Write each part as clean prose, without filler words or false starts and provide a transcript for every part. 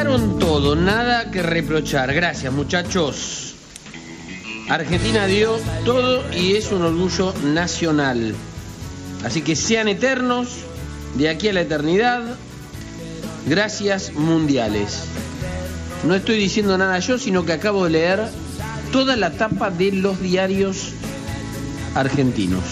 Ganaron todo, nada que reprochar. Gracias, muchachos. Argentina dio todo y es un orgullo nacional. Así que sean eternos de aquí a la eternidad. Gracias mundiales. No estoy diciendo nada yo, sino que acabo de leer toda la tapa de los diarios argentinos.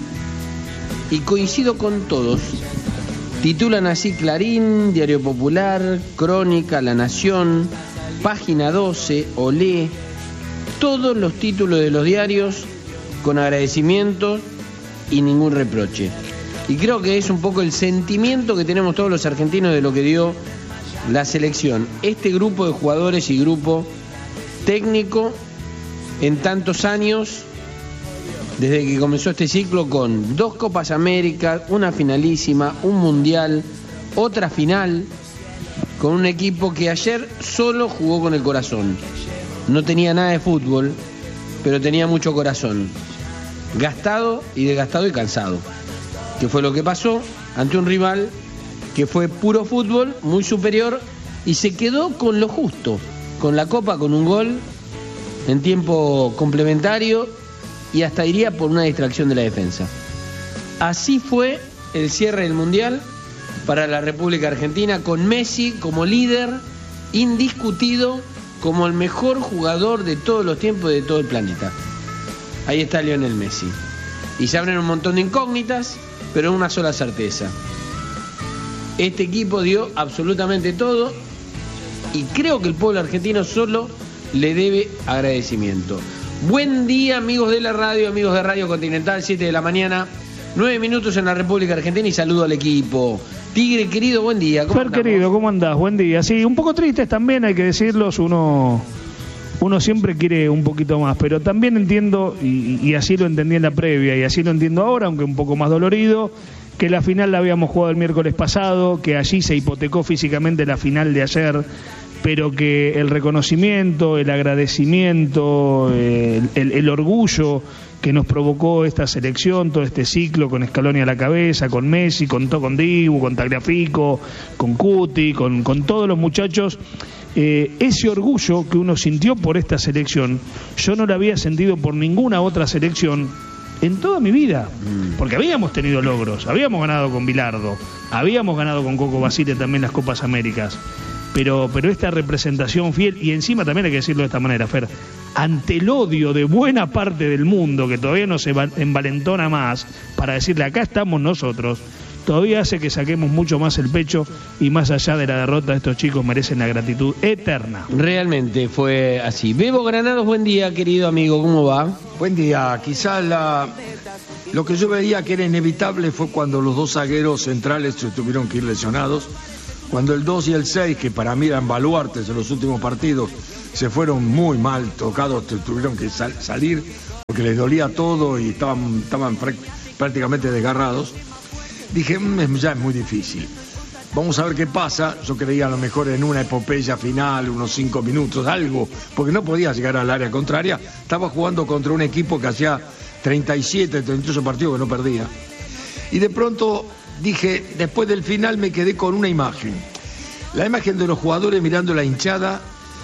Y coincido con todos. Titulan así Clarín, Diario Popular, Crónica, La Nación, Página 12, Olé. Todos los títulos de los diarios con agradecimientos y ningún reproche. Y creo que es un poco el sentimiento que tenemos todos los argentinos de lo que dio la selección. Este grupo de jugadores y grupo técnico en tantos años, desde que comenzó este ciclo, con 2 Copas América, una finalísima, un mundial, otra final, con un equipo que ayer solo jugó con el corazón. No tenía nada de fútbol, pero tenía mucho corazón. Gastado y desgastado y cansado. Que fue lo que pasó ante un rival que fue puro fútbol, muy superior, y se quedó con lo justo, con la Copa, con un gol en tiempo complementario, y hasta iría por una distracción de la defensa. Así fue el cierre del Mundial para la República Argentina, con Messi como líder indiscutido, como el mejor jugador de todos los tiempos y de todo el planeta. Ahí está Lionel Messi. Y se abren un montón de incógnitas, pero una sola certeza. Este equipo dio absolutamente todo y creo que el pueblo argentino solo le debe agradecimiento. Buen día, amigos de la radio, amigos de Radio Continental, 7 de la mañana, 9 minutos en la República Argentina, y saludo al equipo. Tigre, querido, buen día. Fer, querido, ¿cómo andás? Buen día. Sí, un poco tristes también, hay que decirlos, uno siempre quiere un poquito más, pero también entiendo, y así lo entendí en la previa, y así lo entiendo ahora, aunque un poco más dolorido, que la final la habíamos jugado el miércoles pasado, que allí se hipotecó físicamente la final de ayer, pero que el reconocimiento, el agradecimiento, el orgullo que nos provocó esta selección, todo este ciclo, con Scaloni a la cabeza, con Messi, con Dibu, con Tagliafico, con Cuti, con todos los muchachos, ese orgullo que uno sintió por esta selección, yo no lo había sentido por ninguna otra selección en toda mi vida, porque habíamos tenido logros, habíamos ganado con Bilardo, habíamos ganado con Coco Basile también las Copas Américas, pero esta representación fiel, y encima también hay que decirlo de esta manera, Fer, ante el odio de buena parte del mundo que todavía no se envalentona más para decirle acá estamos nosotros, todavía hace que saquemos mucho más el pecho, y más allá de la derrota, estos chicos merecen la gratitud eterna. Realmente fue así. Bebo Granados, buen día, querido amigo, ¿cómo va? Buen día. Quizás lo que yo veía que era inevitable fue cuando los 2 zagueros centrales se tuvieron que ir lesionados, cuando el 2 y el 6, que para mí eran baluartes en los últimos partidos, se fueron muy mal tocados, tuvieron que salir porque les dolía todo y estaban prácticamente desgarrados. Dije, ya es muy difícil. Vamos a ver qué pasa. Yo creía a lo mejor en una epopeya final, unos 5 minutos, algo, porque no podía llegar al área contraria. Estaba jugando contra un equipo que hacía 37, 38 partidos que no perdía. Y de pronto dije, después del final me quedé con una imagen. La imagen de los jugadores mirando la hinchada,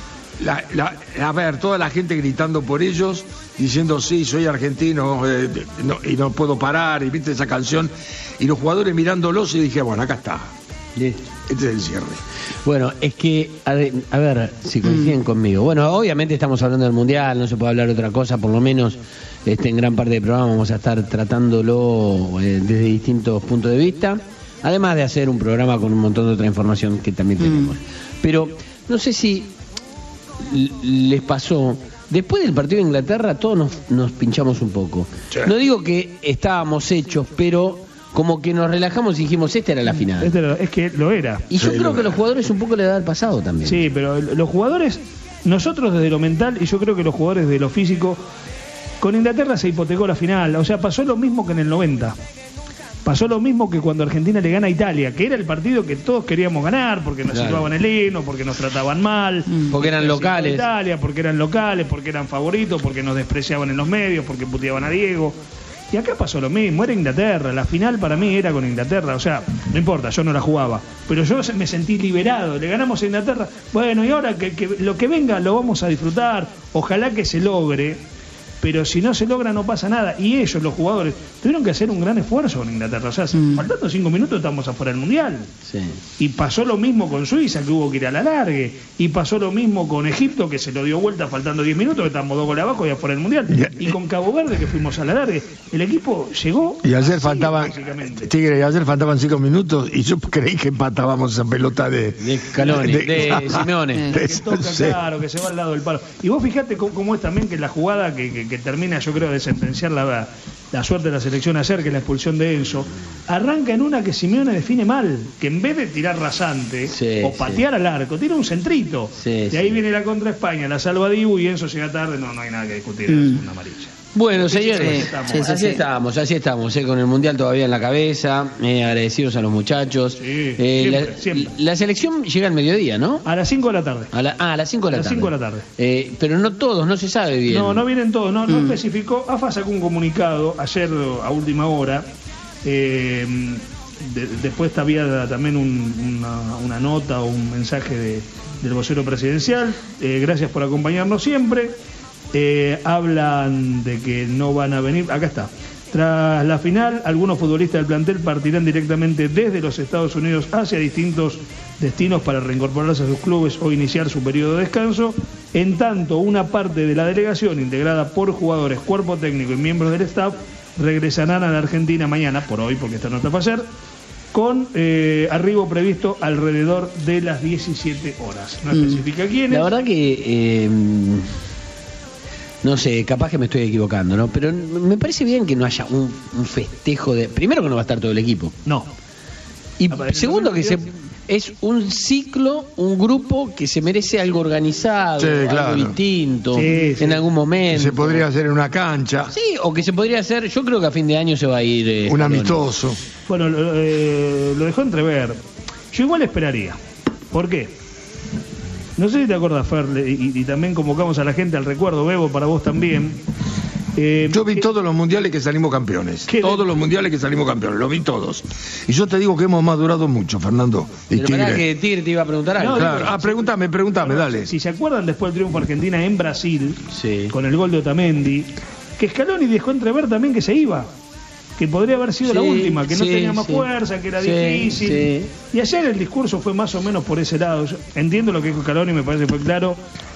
a ver, toda la gente gritando por ellos, diciendo sí, soy argentino y no puedo parar, y viste esa canción, y los jugadores mirándolos, y dije, bueno, acá está. Listo. Este es el cierre. Bueno, es que, a ver si coinciden conmigo. Bueno, obviamente estamos hablando del Mundial, no se puede hablar de otra cosa, por lo menos en gran parte del programa vamos a estar tratándolo desde distintos puntos de vista, además de hacer un programa con un montón de otra información que también tenemos. Pero no sé si les pasó, después del partido de Inglaterra todos nos pinchamos un poco. Sí. No digo que estábamos hechos, pero como que nos relajamos y dijimos, esta era la final. Es que lo era. Y yo creo que los jugadores un poco le da el pasado también. Sí, pero los jugadores, nosotros desde lo mental, y yo creo que los jugadores desde lo físico, con Inglaterra se hipotecó la final. O sea, pasó lo mismo que en el 90. Pasó lo mismo que cuando Argentina le gana a Italia, que era el partido que todos queríamos ganar, porque nos situaban el himno, porque nos trataban mal, porque eran locales. Italia, porque eran locales, porque eran favoritos, porque nos despreciaban en los medios, porque puteaban a Diego. Y acá pasó lo mismo, era Inglaterra, la final para mí era con Inglaterra, o sea, no importa, yo no la jugaba, pero yo me sentí liberado, le ganamos a Inglaterra, bueno, y ahora que lo que venga lo vamos a disfrutar, ojalá que se logre, pero si no se logra no pasa nada, y ellos, los jugadores, tuvieron que hacer un gran esfuerzo con Inglaterra, o sea, faltando 5 minutos estamos afuera del Mundial, Sí. y pasó lo mismo con Suiza, que hubo que ir a la largue, y pasó lo mismo con Egipto, que se lo dio vuelta faltando 10 minutos, que estamos 2 goles abajo y afuera del Mundial, y con Cabo Verde, que fuimos a la largue, el equipo llegó. Y ayer así, faltaban, básicamente. Tigre, y ayer faltaban 5 minutos y yo creí que empatábamos esa pelota de Scaloni, de Simeone. Que toca, Sí. claro, que se va al lado del palo. Y vos fijate cómo es también que la jugada que termina, yo creo, de sentenciar la suerte de la selección ayer, que es la expulsión de Enzo, arranca en una que Simeone define mal, que en vez de tirar rasante Sí, o patear al arco, tira un centrito. Sí, y ahí sí. viene la contra España, la salva Dibu y Enzo llega tarde, no hay nada que discutir, es una amarilla. Bueno, señores, Sí, así estamos, con el Mundial todavía en la cabeza, agradecidos a los muchachos. Sí, siempre, siempre. La selección llega al mediodía, ¿no? A las 5 de la tarde. A las 5 de la A las tarde. 5 de la tarde. Pero no todos, no se sabe bien. No vienen todos, no especificó. AFA sacó un comunicado ayer a última hora. Después había también una nota o un mensaje del vocero presidencial. Gracias por acompañarnos siempre. Hablan de que no van a venir. Acá está. Tras la final, algunos futbolistas del plantel partirán directamente desde los Estados Unidos hacia distintos destinos para reincorporarse a sus clubes o iniciar su periodo de descanso. En tanto, una parte de la delegación, integrada por jugadores, cuerpo técnico y miembros del staff, regresarán a la Argentina mañana, por hoy, porque esta nota fue ayer, con arribo previsto alrededor de las 17 horas. No especifica quiénes. La verdad que... no sé, capaz que me estoy equivocando, ¿no? Pero me parece bien que no haya un festejo de... Primero que no va a estar todo el equipo. No. Y segundo que es un ciclo, un grupo que se merece algo organizado, Sí, claro. algo distinto, Sí, sí. en algún momento. Se podría hacer en una cancha, Sí, o que se podría hacer, yo creo que a fin de año se va a ir... un Scaloni. amistoso. Bueno, lo dejó entrever. Yo igual esperaría. ¿Por qué? No sé si te acuerdas, Fer, y también convocamos a la gente al recuerdo, Bebo, para vos también. Yo vi todos los mundiales que salimos campeones. ¿Qué? Todos los mundiales que salimos campeones, los vi todos. Y yo te digo que hemos madurado mucho, Fernando. Y Pero pará Tigre. que Tigre te iba a preguntar algo. No, Claro. Ah, pregúntame, dale. Si se acuerdan después del triunfo Argentina en Brasil, Sí. con el gol de Otamendi, que Scaloni dejó entrever también que se iba. Que podría haber sido la Sí, última, que no sí, tenía más sí. fuerza, que era Sí, difícil. sí. Y ayer el discurso fue más o menos por ese lado. Yo entiendo lo que dijo Scaloni, me parece que fue claro.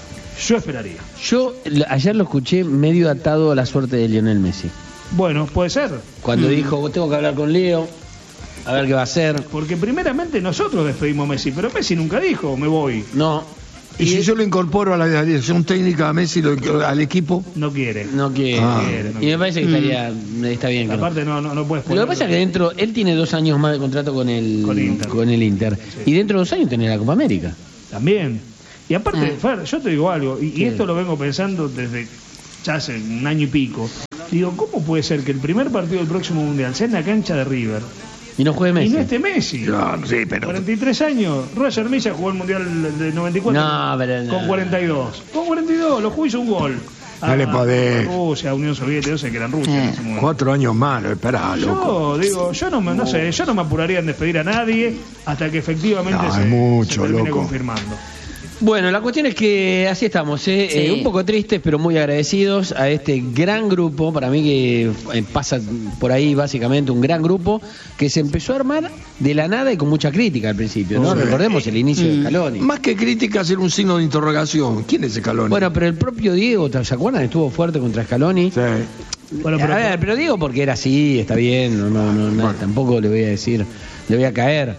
Yo esperaría. Yo ayer lo escuché medio atado a la suerte de Lionel Messi. Bueno, puede ser. Cuando dijo, tengo que hablar con Leo, a ver qué va a hacer. Porque primeramente nosotros despedimos a Messi, pero Messi nunca dijo, me voy. No. Y si yo lo incorporo a la dirección técnica a Messi, al equipo, No quiere. No quiere. Ah. Y me parece que está bien. que no. Aparte no puedes Lo que pasa es que dentro, él tiene 2 años más de contrato con el Inter. Sí. Y dentro de 2 años tiene la Copa América. También. Y aparte, Fer, yo te digo algo, y esto lo vengo pensando desde ya hace un año y pico. Digo, ¿cómo puede ser que el primer partido del próximo Mundial sea en la cancha de River Y no juegue Messi. y no esté Messi? claro, sí, pero 43 años. Roger Milla jugó el Mundial de 94 No, pero no. con 42. Con 42, lo jugó, hizo un gol. No le podés. Rusia, Unión Soviética, yo sé que eran Rusia en ese momento. 4 años más, esperá, loco. Yo digo, yo no me apuraría en despedir a nadie hasta que efectivamente No, se, es mucho, se termine loco. confirmando. Bueno, la cuestión es que así estamos, Sí. un poco tristes, pero muy agradecidos a este gran grupo, para mí que pasa por ahí básicamente un gran grupo, que se empezó a armar de la nada y con mucha crítica al principio, ¿no? Sí. Recordemos el inicio de Scaloni. Más que crítica, hacer un signo de interrogación. ¿Quién es Scaloni? Bueno, pero el propio Diego, ¿se acuerdan? Estuvo fuerte contra Scaloni. Sí. Bueno, A ver, pero Diego porque era así, está bien, no, tampoco le voy a decir, le voy a caer,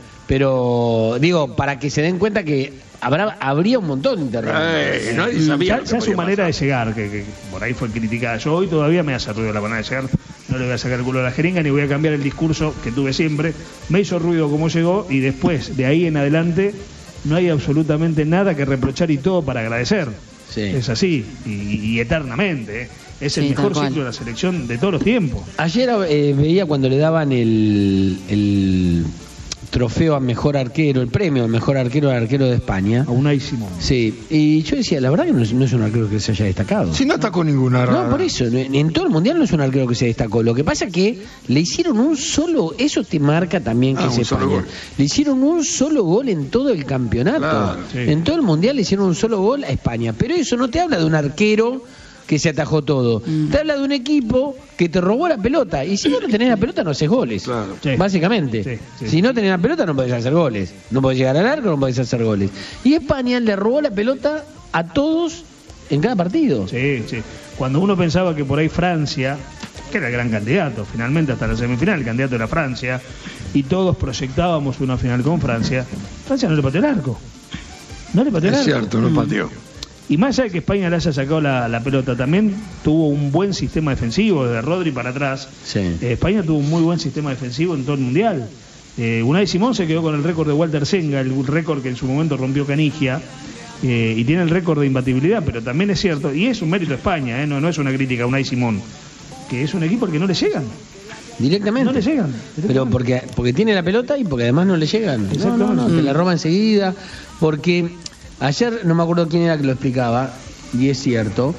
pero digo, para que se den cuenta que habría un montón de interrogantes. Nadie sabía. lo que Ya su podía manera pasar. de llegar, que por ahí fue criticada. Yo hoy todavía me hace ruido la manera de llegar. No le voy a sacar el culo a la jeringa ni voy a cambiar el discurso que tuve siempre. Me hizo ruido como llegó y después, de ahí en adelante, no hay absolutamente nada que reprochar y todo para agradecer. Sí. Es así, y eternamente. Es el Sí, mejor tal cual. ciclo de la selección de todos los tiempos. Ayer veía cuando le daban el trofeo a mejor arquero, el premio al mejor arquero al arquero de España. A Unai Simón. Sí, y yo decía, la verdad que no es un arquero que se haya destacado. Si no atacó ninguna. No, por eso, en todo el mundial no es un arquero que se destacó. Lo que pasa es que le hicieron un solo, eso te marca también que es España. Le hicieron un solo gol en todo el campeonato. Claro, sí. En todo el mundial le hicieron un solo gol a España. Pero eso no te habla de un arquero que se atajó todo. Te habla de un equipo que te robó la pelota. Y si vos no tenés la pelota, no haces goles. Claro. Sí. Básicamente. Sí, sí. Si no tenés la pelota, no podés hacer goles. No podés llegar al arco, no podés hacer goles. Y España le robó la pelota a todos en cada partido. Sí, sí. Cuando uno pensaba que por ahí Francia, que era el gran candidato, finalmente hasta la semifinal, el candidato era Francia, y todos proyectábamos una final con Francia, Francia no le pateó el arco. No le pateó el arco. Es cierto, no pateó. Y más allá de que España le haya sacado la pelota, también tuvo un buen sistema defensivo, desde Rodri para atrás. Sí. España tuvo un muy buen sistema defensivo en todo el Mundial. Unai Simón se quedó con el récord de Walter Senga, el récord que en su momento rompió Canigia, y tiene el récord de imbatibilidad, pero también es cierto, y es un mérito de España, no es una crítica a Unai Simón, que es un equipo al que no le llegan. Directamente. No le llegan. Pero porque tiene la pelota y porque además no le llegan. No, te la roba enseguida. Porque ayer, no me acuerdo quién era que lo explicaba, y es cierto,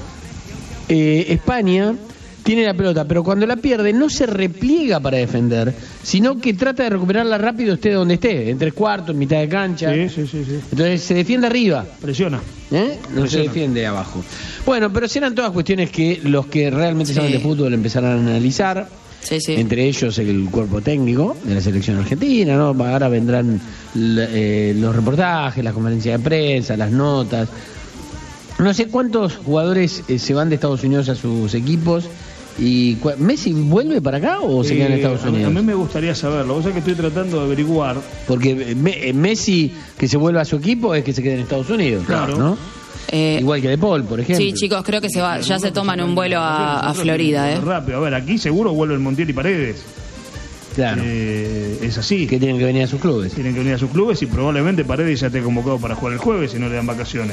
España tiene la pelota, pero cuando la pierde no se repliega para defender, sino que trata de recuperarla rápido esté donde esté, en 3/4, en mitad de cancha. Sí. Entonces se defiende arriba. Presiona. No se defiende abajo. Bueno, pero serán todas cuestiones que los que realmente saben de fútbol empezarán a analizar. Sí. Entre ellos el cuerpo técnico de la selección argentina, ¿no? Ahora vendrán los reportajes, las conferencias de prensa, las notas. No sé cuántos jugadores se van de Estados Unidos a sus equipos. ¿Y Messi vuelve para acá o se queda en Estados Unidos? A mí me gustaría saberlo. Vos sabés que estoy tratando de averiguar. Porque Messi que se vuelva a su equipo es que se quede en Estados Unidos, Claro. ¿no? Igual que De Paul, por ejemplo. Sí, chicos, creo que ya se toman un vuelo a Florida. Rápido, a ver, aquí seguro vuelven Montiel y Paredes. Claro. Es así. Que tienen que venir a sus clubes. Tienen que venir a sus clubes y probablemente Paredes ya esté convocado para jugar el jueves si no le dan vacaciones.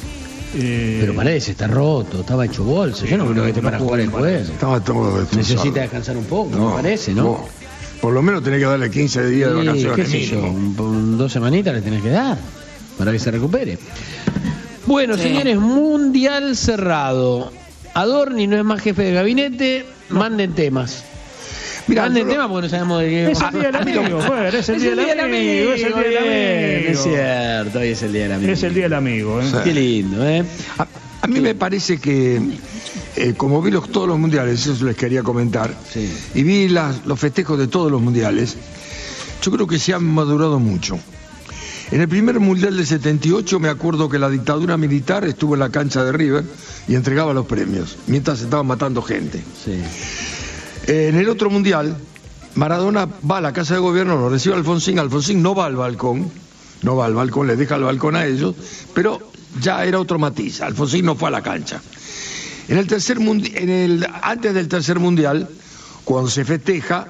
Pero Paredes está roto, estaba hecho bolsa. Yo no creo que esté para jugar el jueves. Estaba todo destrozado. Necesita descansar un poco, me parece, ¿no? Por lo menos tenés que darle 15 días de vacaciones. ¿Qué sé yo? 2 semanitas le tenés que dar para que se recupere. Bueno, señores, mundial cerrado. Adorni no es más jefe de gabinete, manden temas. Mirá, manden temas porque no sabemos de qué. Es el día del amigo, bueno, es el día del amigo, es el día del amigo. Es cierto, hoy es el día del amigo. Es el día del amigo, Sí. Qué lindo, ¿eh? A mí me parece que, como vi todos los mundiales, eso les quería comentar, Sí. y vi los festejos de todos los mundiales, yo creo que se han madurado mucho. En el primer mundial del 78 me acuerdo que la dictadura militar estuvo en la cancha de River y entregaba los premios, mientras se estaban matando gente. Sí. En el otro mundial, Maradona va a la casa de gobierno, lo recibe Alfonsín no va al balcón, le deja el balcón a ellos, pero ya era otro matiz, Alfonsín no fue a la cancha. En el tercer antes del tercer mundial, cuando se festeja,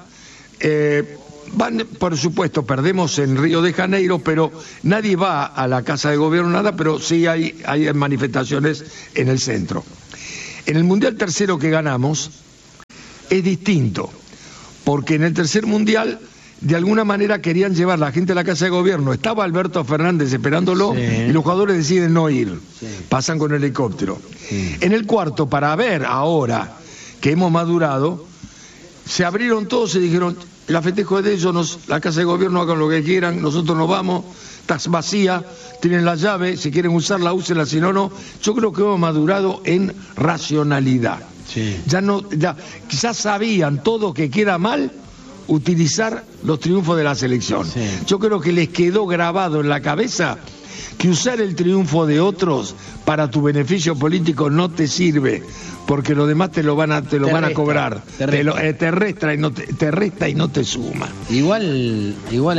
por supuesto, perdemos en Río de Janeiro, pero nadie va a la casa de gobierno, nada, pero sí hay manifestaciones en el centro. En el mundial tercero que ganamos es distinto, porque en el tercer mundial de alguna manera querían llevar la gente a la casa de gobierno, estaba Alberto Fernández esperándolo, sí, y los jugadores deciden no ir, sí, pasan con el helicóptero. Sí. En el cuarto, para ver ahora que hemos madurado, se abrieron todos y dijeron, la festejo de ellos, la casa de gobierno hagan lo que quieran, nosotros nos vamos, está vacía, tienen la llave, si quieren usarla, úsenla, si no, no. Yo creo que hemos madurado en racionalidad. Sí. Ya quizás sabían todo que queda mal utilizar los triunfos de la selección. Sí. Yo creo que les quedó grabado en la cabeza que usar el triunfo de otros para tu beneficio político no te sirve, porque los demás te lo van a cobrar, te resta y no te suma. Igual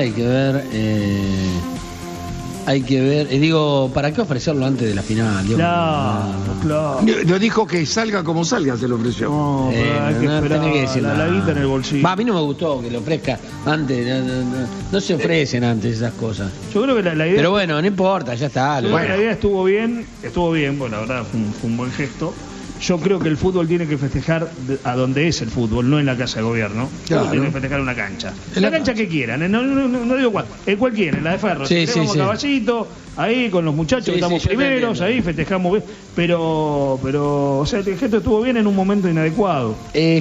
hay que ver, digo, ¿para qué ofrecerlo antes de la final? Claro. Lo dijo que salga como salga, se lo ofreció. No, pero hay que esperar tenés que decir la nada. guita en el bolsillo. A mí no me gustó que lo ofrezca antes, no se ofrecen antes esas cosas. Yo creo que la idea... Pero bueno, no importa, ya está. La idea estuvo bien, bueno, la verdad fue un buen gesto. Yo creo que el fútbol tiene que festejar a donde es el fútbol, no en la casa de gobierno. Claro. Tiene que festejar en una cancha. En la cancha que quieran, no digo cuál, en cualquiera, en la de Ferro. Sí, Si sí. Caballito, ahí con los muchachos, Sí, estamos sí, yo primeros, ahí festejamos bien. Pero, o sea, el gesto estuvo bien en un momento inadecuado.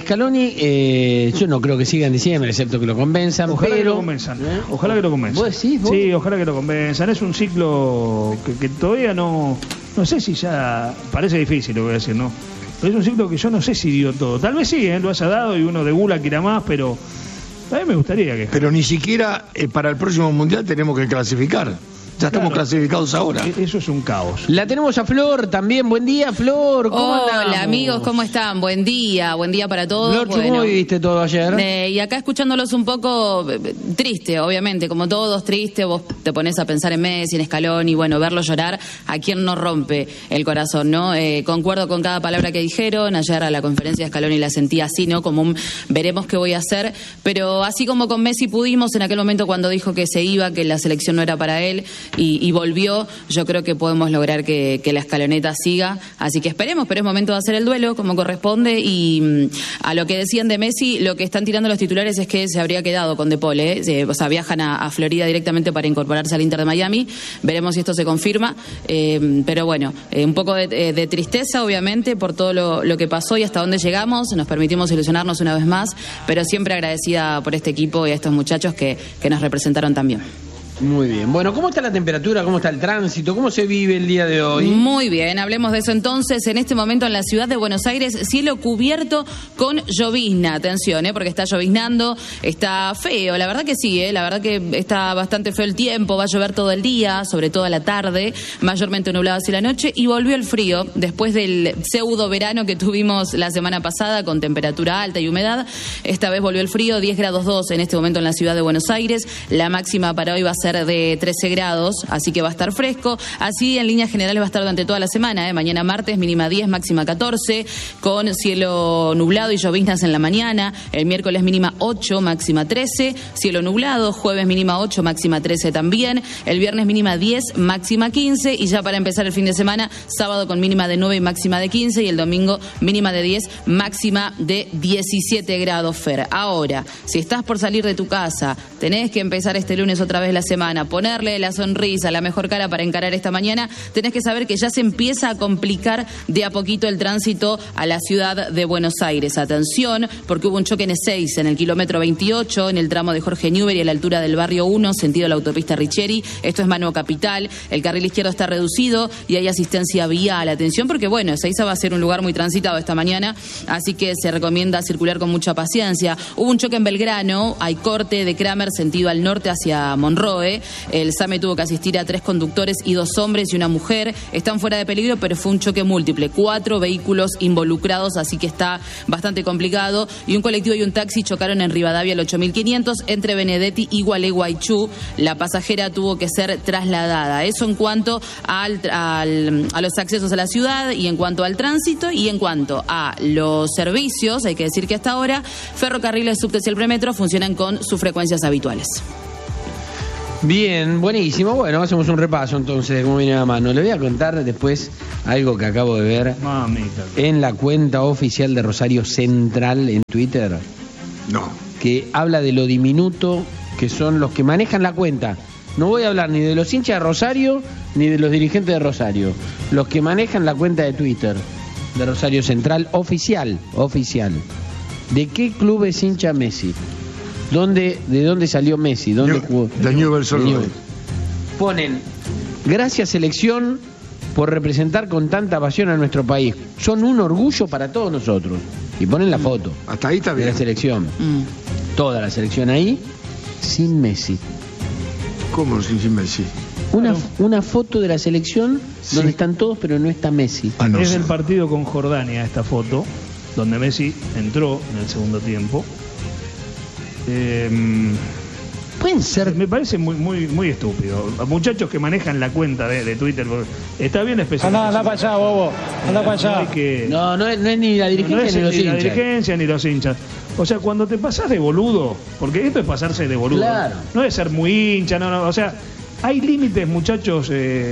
Scaloni, yo no creo que siga en diciembre, excepto que lo convenzan. Ojalá pero... que lo convenzan. Ojalá que lo convenzan. ¿Vos decís, vos? Sí, ojalá que lo convenzan. Es un ciclo que todavía no sé si ya... Parece difícil lo que voy a decir, ¿no? Pero es un ciclo que yo no sé si dio todo. Tal vez sí, lo haya dado y uno de Gula quiera más, pero a mí me gustaría que... Pero ni siquiera para el próximo Mundial tenemos que clasificar. Ya estamos clasificados ahora. Eso es un caos. La tenemos a Flor también. Buen día, Flor. ¿Cómo Hola andamos? amigos, ¿cómo están? Buen día para todos. Flor, ¿cómo viviste todo ayer? Y acá escuchándolos un poco triste, obviamente, como todos triste, vos te pones a pensar en Messi, en Scaloni, bueno, verlo llorar, a quien no rompe el corazón, ¿no? Concuerdo con cada palabra que dijeron, ayer a la conferencia de Scaloni la sentí así, ¿no? Como un veremos qué voy a hacer, pero así como con Messi pudimos en aquel momento cuando dijo que se iba, que la selección no era para él, y volvió, yo creo que podemos lograr que la escaloneta siga, así que esperemos, pero es momento de hacer el duelo como corresponde. Y a lo que decían de Messi, lo que están tirando los titulares es que se habría quedado con De Paul, o sea, viajan a Florida directamente para incorporarse al Inter de Miami, veremos si esto se confirma, pero bueno, un poco de tristeza obviamente por todo lo que pasó y hasta dónde llegamos, nos permitimos ilusionarnos una vez más, pero siempre agradecida por este equipo y a estos muchachos que nos representaron también. Muy bien. Bueno, ¿cómo está la temperatura? ¿Cómo está el tránsito? ¿Cómo se vive el día de hoy? Muy bien, hablemos de eso entonces. En este momento en la ciudad de Buenos Aires, cielo cubierto con llovizna. Atención, porque está lloviznando, está feo. La verdad que sí, la verdad que está bastante feo el tiempo. Va a llover todo el día, sobre todo a la tarde, mayormente nublado hacia la noche. Y volvió el frío después del pseudo verano que tuvimos la semana pasada con temperatura alta y humedad. Esta vez volvió el frío, 10 grados 2 en este momento en la ciudad de Buenos Aires. La máxima para hoy va a ser de 13 grados, así que va a estar fresco. Así en líneas generales va a estar durante toda la semana, mañana martes mínima 10, máxima 14, con cielo nublado y lloviznas en la mañana. El miércoles mínima 8, máxima 13, cielo nublado. Jueves mínima 8, máxima 13 también. El viernes mínima 10, máxima 15, y ya para empezar el fin de semana, sábado con mínima de 9 y máxima de 15, y el domingo mínima de 10, máxima de 17 grados, Fer. Ahora, si estás por salir de tu casa, tenés que empezar este lunes otra vez la semana, ponerle la sonrisa, la mejor cara para encarar esta mañana, tenés que saber que ya se empieza a complicar de a poquito el tránsito a la ciudad de Buenos Aires. Atención, porque hubo un choque en E6 en el kilómetro 28, en el tramo de Jorge Newbery a la altura del barrio 1, sentido la autopista Richeri. Esto es Mano Capital, el carril izquierdo está reducido y hay asistencia vial. Atención, porque bueno, Ezeiza va a ser un lugar muy transitado esta mañana, así que se recomienda circular con mucha paciencia. Hubo un choque en Belgrano, hay corte de Kramer sentido al norte hacia Monroe. El SAME tuvo que asistir a 3 conductores y 2 hombres y una mujer. Están fuera de peligro, pero fue un choque múltiple. 4 vehículos involucrados, así que está bastante complicado. Y un colectivo y un taxi chocaron en Rivadavia el 8500 entre Benedetti y Gualeguaychú. La pasajera tuvo que ser trasladada. Eso en cuanto a los accesos a la ciudad y en cuanto al tránsito y en cuanto a los servicios. Hay que decir que hasta ahora ferrocarriles, subtes y el premetro funcionan con sus frecuencias habituales. Bien, buenísimo. Bueno, hacemos un repaso entonces de cómo viene la mano. Le voy a contar después algo que acabo de ver en la cuenta oficial de Rosario Central en Twitter. No. Que habla de lo diminuto que son los que manejan la cuenta. No voy a hablar ni de los hinchas de Rosario ni de los dirigentes de Rosario. Los que manejan la cuenta de Twitter de Rosario Central oficial. ¿De qué club es hincha Messi? ¿De dónde salió Messi? ¿Dónde jugó? De Newell's Old Boys. Ponen, gracias selección por representar con tanta pasión a nuestro país. Son un orgullo para todos nosotros. Y ponen la foto. Hasta ahí está bien. De la selección. Toda la selección ahí, sin Messi. ¿Cómo sin Messi? Una foto de la selección donde están todos, pero no está Messi. Es del partido con Jordania esta foto, donde Messi entró en el segundo tiempo. Pueden ser. Me parece muy estúpido. Muchachos que manejan la cuenta de Twitter. Está bien especial. Anda para allá, bobo. Anda para allá. No es ni la dirigencia ni los hinchas. La dirigencia ni los hinchas. O sea, cuando te pasás de boludo, porque esto es pasarse de boludo. Claro. No es ser muy hincha, o sea, Hay límites, muchachos,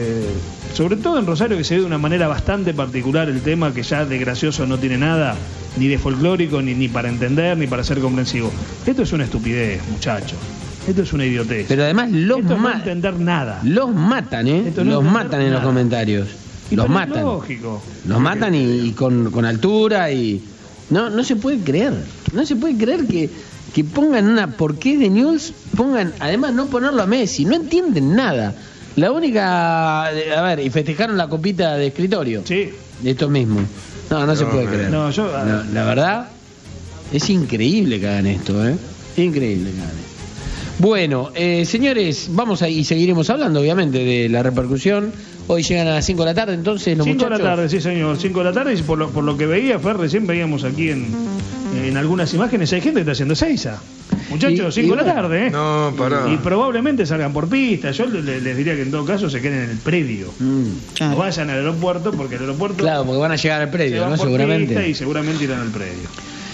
sobre todo en Rosario, que se ve de una manera bastante particular el tema, que ya de gracioso no tiene nada, ni de folclórico, ni para entender, ni para ser comprensivo. Esto es una estupidez, muchachos. Esto es una idiotez. Pero además Esto no entender nada. Los matan, ¿eh? Esto no los entender matan en nada. los comentarios. Y Los pero es matan. lógico. Los matan y con altura y... No se puede creer. No se puede creer que pongan una porqué de News, pongan, además no ponerlo a Messi. No entienden nada. La única... A ver, y festejaron la copita de escritorio. Sí. De estos mismos. No se puede creer. No, yo... La verdad, es increíble que hagan esto, ¿eh? Increíble que hagan esto. Bueno, señores, vamos a y seguiremos hablando, obviamente, de la repercusión. Hoy llegan a las 5 de la tarde, entonces los 5 muchachos... de la tarde, sí señor, 5 de la tarde, y por lo que veía, Fer, recién veíamos aquí en algunas imágenes, hay gente que está haciendo Seiza. Muchachos, 5 de la tarde, ¿eh? No, pará. Y probablemente salgan por pista. Yo les diría que en todo caso se queden en el predio. No vayan al aeropuerto, porque el aeropuerto... Claro, porque van a llegar al se predio, van ¿no? por Seguramente. pista y seguramente irán al predio.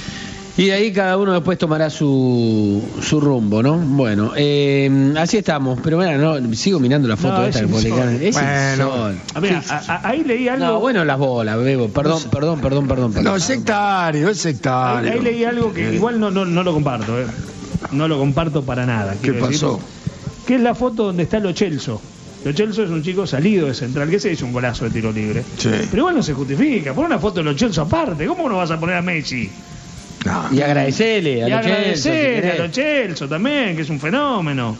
Y de ahí cada uno después tomará su rumbo, ¿no? Bueno, así estamos. Pero bueno, no, sigo mirando la foto No, esta es que publicaron. insólito. Es Bueno. insólito. A ver, ahí leí algo... No, bueno, las bolas, Bebo. Perdón. No, es sectario, es sectario. Ahí leí algo que igual no lo comparto, ¿eh? No lo comparto para nada. ¿Qué quiero decir, pasó? que es la foto donde está Lo Celso. Lo Celso es un chico salido de Central, que se hizo un golazo de tiro libre. Sí. Pero igual no se justifica. Pon una foto de Lo Celso aparte. ¿Cómo no vas a poner a Messi? No. Y agradecele a Y los Chelsea, si agradecer querés. a Lo Celso también, que es un fenómeno.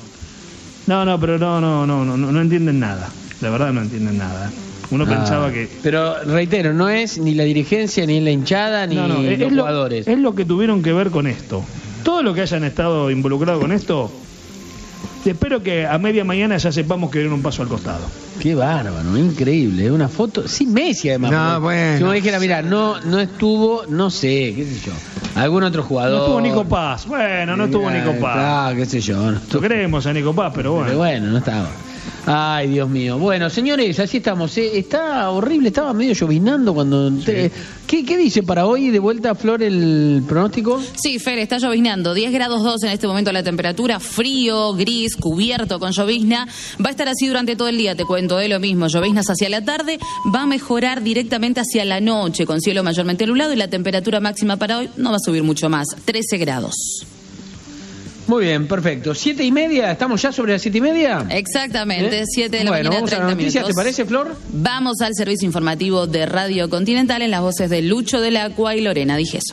Pero no entienden nada. La verdad no entienden nada. Uno pensaba que... Pero reitero, no es ni la dirigencia, ni la hinchada, ni los jugadores. Es lo que tuvieron que ver con esto. Todo lo que hayan estado involucrados con esto, espero que a media mañana ya sepamos que dieron un paso al costado. Qué bárbaro, increíble. Es una foto, sin Messi además. No, porque bueno. Si me dijera, mira, no estuvo, no sé, qué sé yo, algún otro jugador. No estuvo Nico Paz. Bueno, no estuvo Nico Paz. Ah, qué sé yo. No Lo estuvo. queremos a Nico Paz, pero bueno. Pero bueno, no estaba. Ay, Dios mío. Bueno, señores, así estamos. Está horrible, estaba medio llovinando cuando entré. ¿Qué dice para hoy de vuelta, Flor, el pronóstico? Sí, Fer, está lloviznando. 10 grados 2 en este momento la temperatura. Frío, gris, cubierto con llovizna. Va a estar así durante todo el día, te cuento, de lo mismo. Lloviznas hacia la tarde. Va a mejorar directamente hacia la noche, con cielo mayormente nublado. Y la temperatura máxima para hoy no va a subir mucho más. 13 grados. Muy bien, perfecto. 7:30, ¿estamos ya sobre las 7:30? Exactamente, 7 de la Bueno, mañana, vamos a 30 las noticias, minutos. ¿te parece, Flor? Vamos al servicio informativo de Radio Continental en las voces de Lucho del Acua y Lorena Digeso.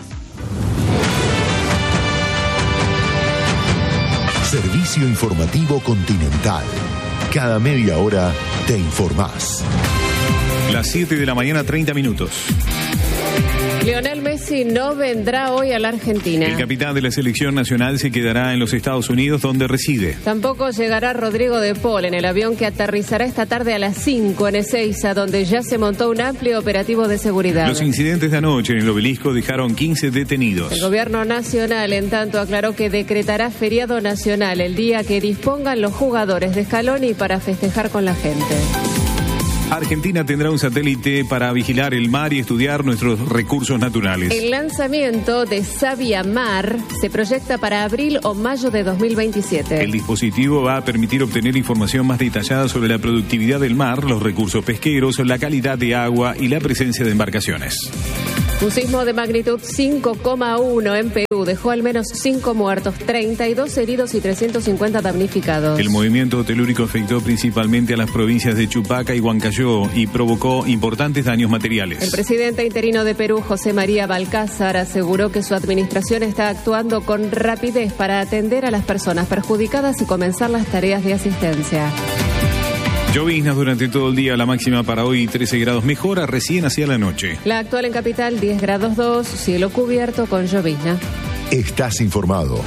Servicio informativo Continental. Cada media hora te informás. Las 7 de la mañana, 30 minutos. Lionel Messi no vendrá hoy a la Argentina. El capitán de la selección nacional se quedará en los Estados Unidos, donde reside. Tampoco llegará Rodrigo de Paul en el avión que aterrizará esta tarde a las 5 en Ezeiza, donde ya se montó un amplio operativo de seguridad. Los incidentes de anoche en el Obelisco dejaron 15 detenidos. El gobierno nacional, en tanto, aclaró que decretará feriado nacional el día que dispongan los jugadores de Scaloni para festejar con la gente. Argentina tendrá un satélite para vigilar el mar y estudiar nuestros recursos naturales. El lanzamiento de Sabia Mar se proyecta para abril o mayo de 2027. El dispositivo va a permitir obtener información más detallada sobre la productividad del mar, los recursos pesqueros, la calidad de agua y la presencia de embarcaciones. Un sismo de magnitud 5,1 en Perú dejó al menos 5 muertos, 32 heridos y 350 damnificados. El movimiento telúrico afectó principalmente a las provincias de Chupaca y Huancayó y provocó importantes daños materiales. El presidente interino de Perú, José María Balcázar, aseguró que su administración está actuando con rapidez para atender a las personas perjudicadas y comenzar las tareas de asistencia. Lloviznas durante todo el día, la máxima para hoy 13 grados, mejora recién hacia la noche. La actual en Capital 10 grados 2, cielo cubierto con llovizna. Estás informado.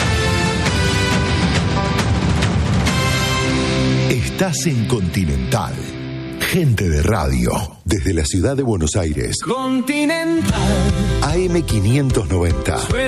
Estás en Continental. Gente de radio. Desde la ciudad de Buenos Aires. Continental. AM590.